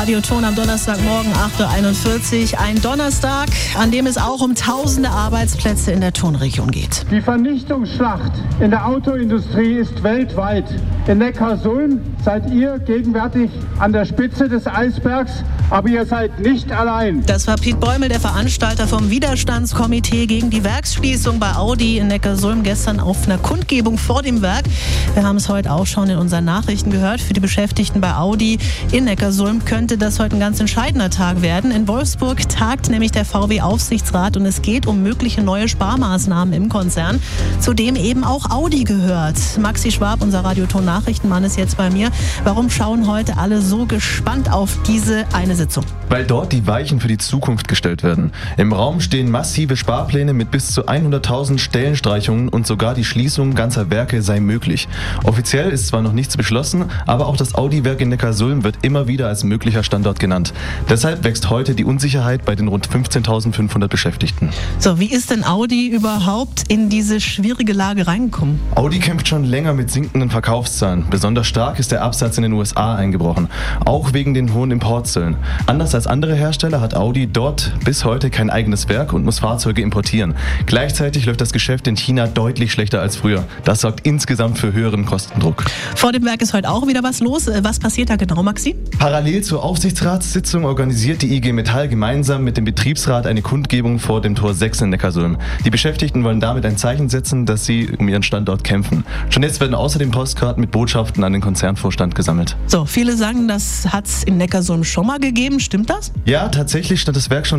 Radioton am Donnerstagmorgen 8.41 Uhr. Ein Donnerstag, an dem es auch um tausende Arbeitsplätze in der Tonregion geht. Die Vernichtungsschlacht in der Autoindustrie ist weltweit. In Neckarsulm seid ihr gegenwärtig an der Spitze des Eisbergs, aber ihr seid nicht allein. Das war Piet Bäumel, der Veranstalter vom Widerstandskomitee gegen die Werksschließung bei Audi in Neckarsulm, gestern auf einer Kundgebung vor dem Werk. Wir haben es heute auch schon in unseren Nachrichten gehört. Für die Beschäftigten bei Audi in Neckarsulm könnte das heute ein ganz entscheidender Tag werden. In Wolfsburg tagt nämlich der VW-Aufsichtsrat und es geht um mögliche neue Sparmaßnahmen im Konzern, zu dem eben auch Audi gehört. Maxi Schwab, unser Radioton-Nachrichtenmann, ist jetzt bei mir. Warum schauen heute alle so gespannt auf diese eine Sitzung? Weil dort die Weichen für die Zukunft gestellt werden. Im Raum stehen massive Sparpläne mit bis zu 100.000 Stellenstreichungen und sogar die Schließung ganzer Werke sei möglich. Offiziell ist zwar noch nichts beschlossen, aber auch das Audi-Werk in Neckarsulm wird immer wieder als möglicher Standort genannt. Deshalb wächst heute die Unsicherheit bei den rund 15.500 Beschäftigten. So, wie ist denn Audi überhaupt in diese schwierige Lage reingekommen? Audi kämpft schon länger mit sinkenden Verkaufszahlen. Besonders stark ist der Absatz in den USA eingebrochen, auch wegen den hohen Importzöllen. Anders als andere Hersteller hat Audi dort bis heute kein eigenes Werk und muss Fahrzeuge importieren. Gleichzeitig läuft das Geschäft in China deutlich schlechter als früher. Das sorgt insgesamt für höheren Kostendruck. Vor dem Werk ist heute auch wieder was los. Was passiert da genau, Maxi? Parallel zur Aufsichtsratssitzung organisiert die IG Metall gemeinsam mit dem Betriebsrat eine Kundgebung vor dem Tor 6 in Neckarsulm. Die Beschäftigten wollen damit ein Zeichen setzen, dass sie um ihren Standort kämpfen. Schon jetzt werden außerdem Postkarten mit Botschaften an den Konzernvorstand gesammelt. So, viele sagen, das hat es in Neckarsulm schon mal gegeben. Stimmt das? Ja, tatsächlich stand das Werk schon